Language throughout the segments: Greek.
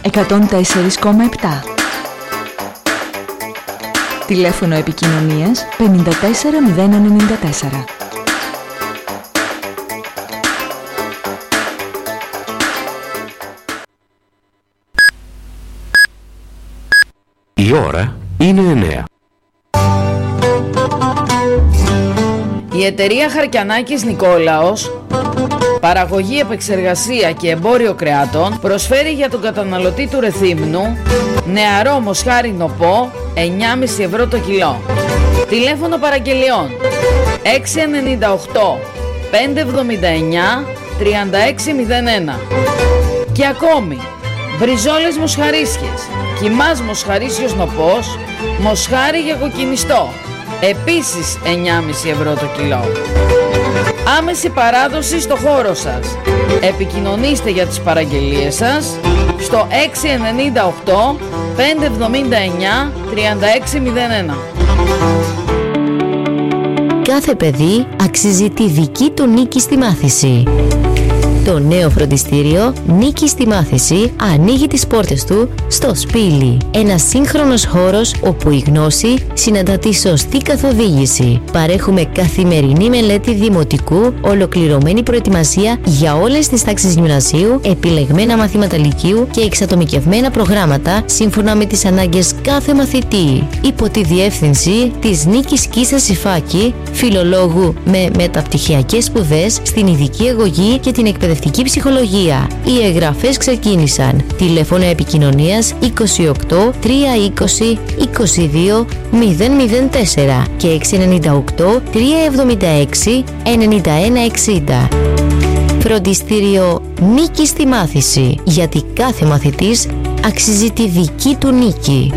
104,7. Τηλέφωνο επικοινωνίας 54094. Η ώρα είναι 9. Η εταιρεία Χαρκιανάκης Νικόλαος, παραγωγή, επεξεργασία και εμπόριο κρεάτων, προσφέρει για τον καταναλωτή του Ρεθύμνου νεαρό μοσχάρι νοπό 9,5 ευρώ το κιλό. Τηλέφωνο παραγγελιών 698 579 3601. Και ακόμη μπριζόλες μοσχαρίσιες, κιμάς μοσχαρίσιος νοπός, μοσχάρι για κοκκινιστό, επίσης 9,5 ευρώ το κιλό. Άμεση παράδοση στο χώρο σας. Επικοινωνήστε για τις παραγγελίες σας στο 698 579 3601. Κάθε παιδί αξίζει τη δική του νίκη στη μάθηση. Το νέο φροντιστήριο Νίκη στη Μάθηση ανοίγει τις πόρτες του στο Σπήλι. Ένας σύγχρονος χώρος όπου η γνώση συναντά τη σωστή καθοδήγηση. Παρέχουμε καθημερινή μελέτη δημοτικού, ολοκληρωμένη προετοιμασία για όλες τις τάξεις γυμνασίου, επιλεγμένα μαθήματα λυκείου και εξατομικευμένα προγράμματα σύμφωνα με τις ανάγκες κάθε μαθητή. Υπό τη διεύθυνση της Νίκης Κίσας Ιφάκη, φιλολόγου με μεταπτυχιακές σπουδές στην ειδική αγωγή και την εκπαιδευτική ψυχολογία. Οι εγγραφές ξεκίνησαν. Τηλέφωνο επικοινωνίας 28 320 22 004 και 698 376 9160. Φροντιστήριο Νίκη στη Μάθηση, γιατί κάθε μαθητής αξίζει τη δική του νίκη.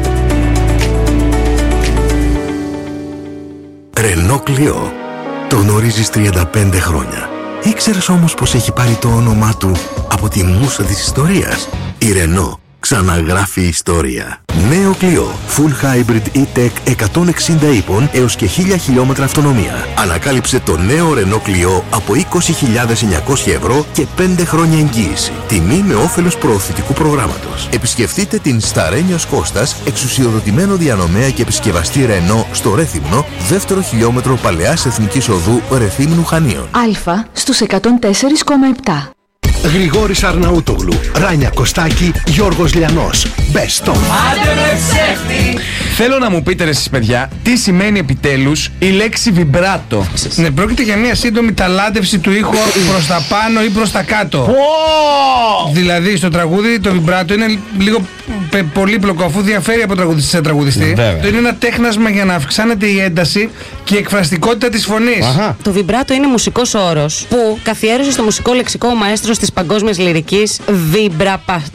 Ρενό Κλειό. Το γνωρίζεις 35 χρόνια. Ήξερες όμως πως έχει πάρει το όνομά του από τη μούσα της ιστορίας? Η Renault ξαναγράφει ιστορία. Νέο Clio Full Hybrid E-Tech 160 ύπων έως και 1000 χιλιόμετρα αυτονομία. Ανακάλυψε το νέο Renault Clio από 20.900 ευρώ και 5 χρόνια εγγύηση. Τιμή με όφελος προωθητικού προγράμματος. Επισκεφτείτε την Σταρένιος Κώστας, εξουσιοδοτημένο διανομέα και επισκευαστή Renault στο Ρέθυμνο, δεύτερο χιλιόμετρο Παλαιάς Εθνικής Οδού Ρεθύμνου Χανίων. Α στους 104,7. Γρηγόρης Αρναούτογλου, Ράνια Κωστάκη, Γιώργος Λιανός. Best of. Θέλω να μου πείτε εσείς παιδιά, τι σημαίνει επιτέλους η λέξη βιμπράτο? Ναι, πρόκειται για μια σύντομη ταλάντευση του ήχου προς τα πάνω ή προς τα κάτω. Δηλαδή στο τραγούδι το βιμπράτο είναι λίγο πολύπλοκο, αφού διαφέρει από τραγουδιστή σε τραγουδιστή. Το είναι ένα τέχνασμα για να αυξάνεται η ένταση και η εκφραστικότητα της φωνής. Το βιμπράτο είναι μουσικός όρος που καθιέρωσε στο μουσικό λεξικό ο μαέστρος της παγκόσμιας λυρικής Βιμπραπατόρο.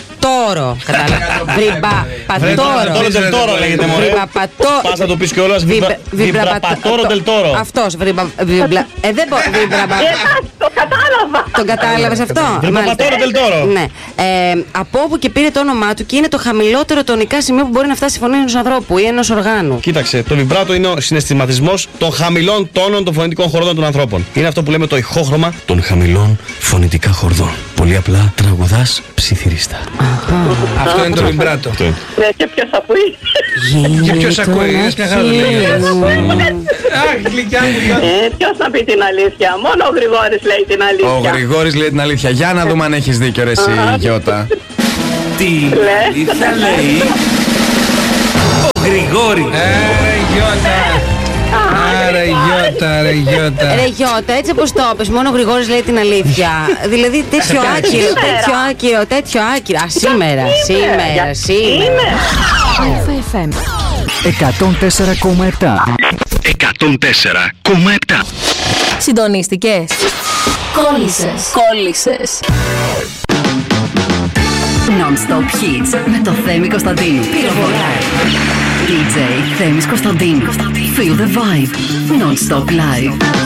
Βιμπραπατόρο del Toro λέγεται μωρέ. Πας να το πεις κιόλας. Βιμπραπατόρο del Toro. Αυτός. Δεν μπορώ. Το κατάλαβα. Τον κατάλαβες αυτό? Βιμπραπατόρο del Toro. Ναι. Από όπου και πήρε το όνομά του και είναι το χαμηλότερο τονικά σημείο που μπορεί να φτάσει η φωνή ενός ανθρώπου ή ενός οργάνου. Κοίταξε, το βιμπράτο είναι ο συναισθηματισμός των χαμηλών τόνων των φωνητικών χορδών των ανθρώπων. Είναι αυτό που λέμε το ηχόχρωμα των χαμηλών φωνητικά χορδών. Πολύ απλά τραγουδάς ψιθυρίστα. Αυτό είναι το βιμπράτο. Και ποιος ακούει? Και ποιος ακούει? Μια χαρά το λέει. Ποιος να πει την αλήθεια? Μόνο ο Γρηγόρης λέει την αλήθεια. Ο Γρηγόρης λέει την αλήθεια. Για να δούμε αν έχεις δίκιο ρε εσύ Γιώτα. Τι αλήθεια λέει ο Γρηγόρης. Γιώτα. Ρε Γιώτα, έτσι όπως το είπες, μόνο ο Γρηγόρης λέει την αλήθεια. Δηλαδή τέτοιο άκυρο. Σήμερα. FM 104,7. 104,7. Συντονίστηκες? Κόλλησες. Non-stop hits με το Θέμη Κωνσταντίνου. Πυροβολάει. DJ Θέμης Κωνσταντίνου. Feel the vibe. Non-stop live.